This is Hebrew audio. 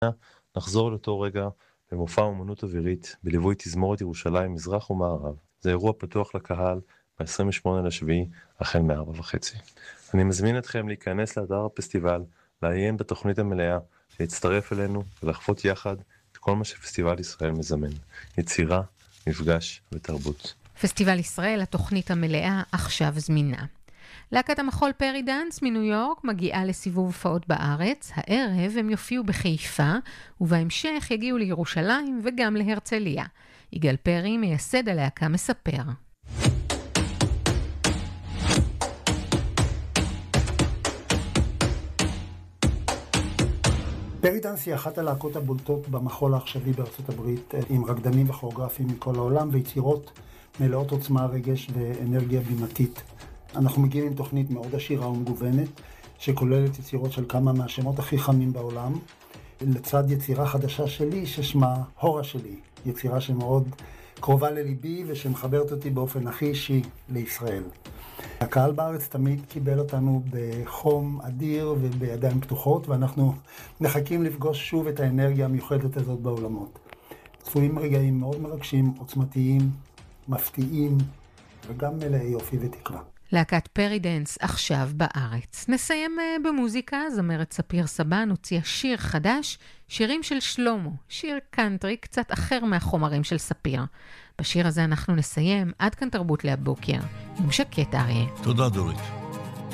נחזור לאותו רגע במופע אומנות אווירית בליווי תזמורת ירושלים מזרח ומערב. זה אירוע פתוח לקהל ב-28 לשביעי החל מ-16:30. אני מזמין אתכם להיכנס לאתר הפסטיבל, לעיין בתוכנית המלאה, להצטרף אלינו ולחוות יחד את כל מה שפסטיבל ישראל מזמן. יצירה, מפגש ותרבות. פסטיבל ישראל, התוכנית המלאה, עכשיו זמינה. להקת המחול פרי דאנס מניו יורק מגיעה לסיבוב הופעות בארץ. הערב הם יופיעו בחיפה, ובהמשך יגיעו לירושלים וגם להרצליה. יגאל פרי, מייסד הלהקה, מספר. פרי דאנס היא אחת הלהקות הבולטות במחול העכשווי בארצות הברית, עם רקדנים וכוריאוגרפים מכל העולם ויצירות מלאות עוצמה, רגש ואנרגיה בימתית. אנחנו מגיעים עם תוכנית מאוד עשירה ומגוונת, שכוללת יצירות של כמה מהשמות הכי חמים בעולם, לצד יצירה חדשה שלי ששמה הורה שלי, יצירה שמאוד קרובה לליבי ושמחברת אותי באופן הכי אישי לישראל. הקהל בארץ תמיד קיבל אותנו בחום אדיר ובידיים פתוחות, ואנחנו מחכים לפגוש שוב את האנרגיה המיוחדת הזאת בעולמות. צפויים רגעים מאוד מרגשים, עוצמתיים, מפתיעים וגם מלאי יופי ותקווה. להקת פרי דאנס עכשיו בארץ. נסיים במוזיקה. זמרת ספיר סבן הוציאה שיר חדש, שירים של שלומו, שיר קאנטרי קצת אחר מהחומרים של ספיר. בשיר הזה אנחנו נסיים. עד כאן תרבות להבוקר עם שקט אריה. תודה דורית.